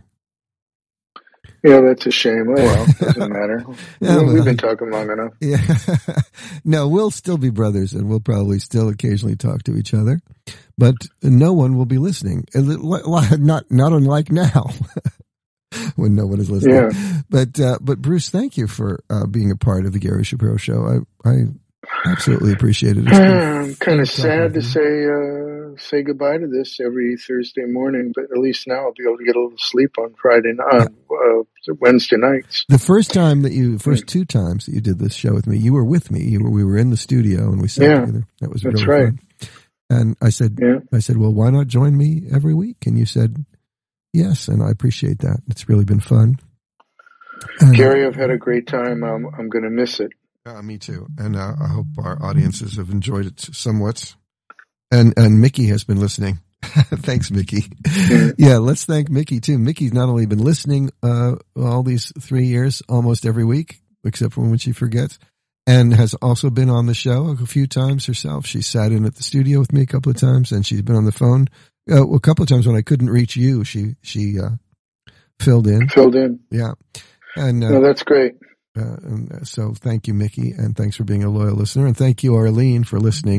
Yeah, that's a shame. Oh well, doesn't matter. Yeah, We've well, been talking long enough. Yeah, no, we'll still be brothers, and we'll probably still occasionally talk to each other, but no one will be listening. Not not unlike now. When no one is listening. Yeah. But, uh, but Bruce, thank you for, uh, being a part of the Gary Shapiro Show. I, I absolutely appreciate it. I'm kind of sad to say, uh, say goodbye to this every Thursday morning, but at least now I'll be able to get a little sleep on Friday night, uh, Wednesday nights. The first time that you, first two times that you did this show with me, you were with me. You were, we were in the studio and we sat yeah, together. That was that's really right. fun. And I said, yeah. I said, well, why not join me every week? And you said, yes, and I appreciate that. It's really been fun. And, Gary, I've had a great time. Um, I'm going to miss it. Uh, me too. And uh, I hope our audiences have enjoyed it somewhat. And and Mickey has been listening. Thanks, Mickey. Mm-hmm. Yeah, let's thank Mickey too. Mickey's not only been listening uh, all these three years, almost every week, except for when she forgets, and has also been on the show a few times herself. She sat in at the studio with me a couple of times, and she's been on the phone uh, a couple of times when I couldn't reach you. She she uh, filled in. Filled in. Yeah, and uh, no, that's great. Uh, and so thank you, Mickey, and thanks for being a loyal listener, and thank you, Arlene, for listening.